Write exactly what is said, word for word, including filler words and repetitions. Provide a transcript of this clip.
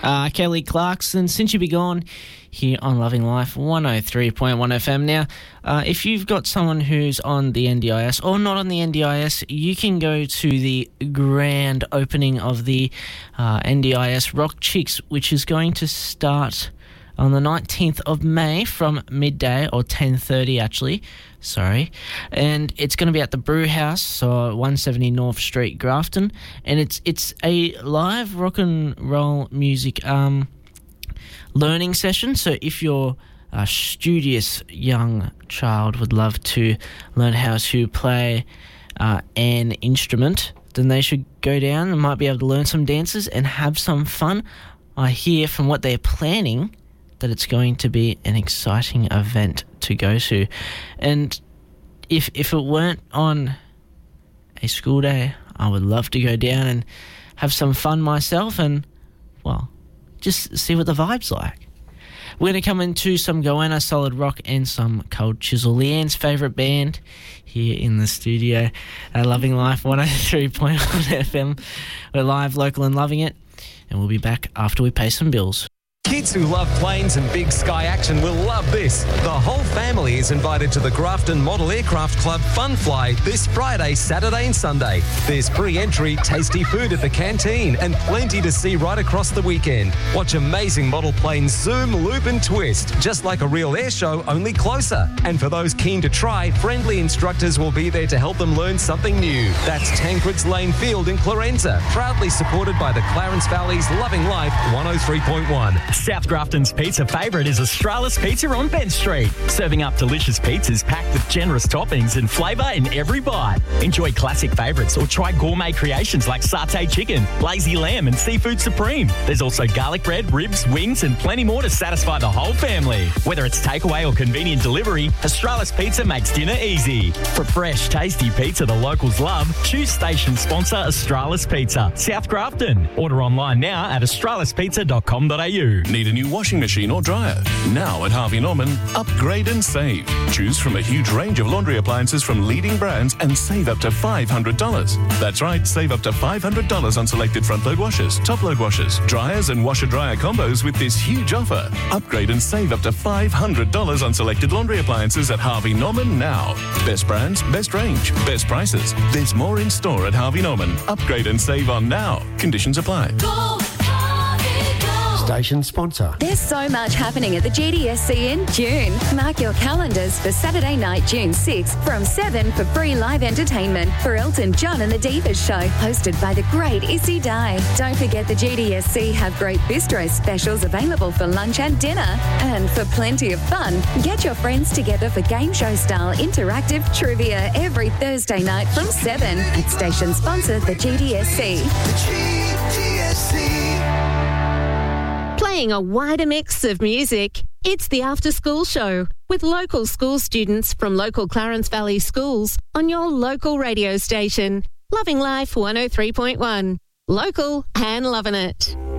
Uh, Kelly Clarkson, Since You Be Gone, here on Loving Life one oh three point one F M. Now, uh, if you've got someone who's on the N D I S or not on the N D I S, you can go to the grand opening of the uh, N D I S Rock Chicks, which is going to start on the nineteenth of May from midday, or ten thirty actually, sorry. And it's going to be at the Brew House, so one seventy North Street, Grafton. And it's it's a live rock and roll music um, learning session. So if you're a studious young child would love to learn how to play uh, an instrument, then they should go down and might be able to learn some dances and have some fun. I hear from what they're planning that it's going to be an exciting event to go to. And if if it weren't on a school day, I would love to go down and have some fun myself and, well, just see what the vibe's like. We're going to come into some Goanna Solid Rock and some Cold Chisel, Leanne's favourite band, here in the studio at Loving Life one oh three point one F M. We're live, local and loving it, and we'll be back after we pay some bills. Kids who love planes and big sky action will love this. The whole family is invited to the Grafton Model Aircraft Club Fun Fly this Friday, Saturday and Sunday. There's free entry, tasty food at the canteen and plenty to see right across the weekend. Watch amazing model planes zoom, loop and twist, just like a real air show, only closer. And for those keen to try, friendly instructors will be there to help them learn something new. That's Tancred's Lane Field in Clarenza, proudly supported by the Clarence Valley's Loving Life one oh three point one. South Grafton's pizza favourite is Australis Pizza on Bent Street, serving up delicious pizzas packed with generous toppings and flavour in every bite. Enjoy classic favourites or try gourmet creations like satay chicken, lazy lamb and seafood supreme. There's also garlic bread, ribs, wings and plenty more to satisfy the whole family. Whether it's takeaway or convenient delivery, Australis Pizza makes dinner easy. For fresh, tasty pizza the locals love, choose station sponsor Australis Pizza, South Grafton. Order online now at australis pizza dot com dot a u. Need a new washing machine or dryer? Now at Harvey Norman, upgrade and save. Choose from a huge range of laundry appliances from leading brands and save up to five hundred dollars. That's right, save up to five hundred dollars on selected front-load washers, top-load washers, dryers and washer-dryer combos with this huge offer. Upgrade and save up to five hundred dollars on selected laundry appliances at Harvey Norman now. Best brands, best range, best prices. There's more in store at Harvey Norman. Upgrade and save on now. Conditions apply. Go! Station sponsor. There's so much happening at the G D S C in June. Mark your calendars for Saturday night, June sixth, from seven for free live entertainment for Elton John and the Divas Show, hosted by the great Issy Dye. Don't forget the G D S C have great bistro specials available for lunch and dinner. And for plenty of fun, get your friends together for game show style interactive trivia every Thursday night from seven at station sponsor the G D S C. The G D S C. Playing a wider mix of music, it's the After School Show with local school students from local Clarence Valley schools on your local radio station. Loving Life one oh three point one. Local and loving it.